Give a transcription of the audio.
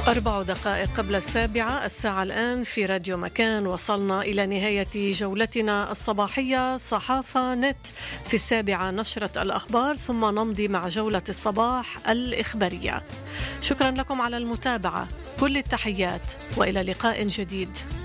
4 دقائق قبل 7 الساعة الآن في راديو مكان. وصلنا إلى نهاية جولتنا الصباحية صحافة نت. في 7 نشرة الأخبار، ثم نمضي مع جولة الصباح الإخبارية. شكرا لكم على المتابعة، كل التحيات وإلى لقاء جديد.